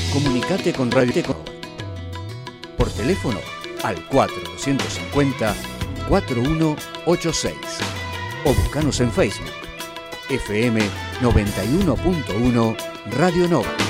Comunicate con Radio Nova por teléfono al 4250-4186 o buscanos en Facebook FM 91.1 Radio Nova.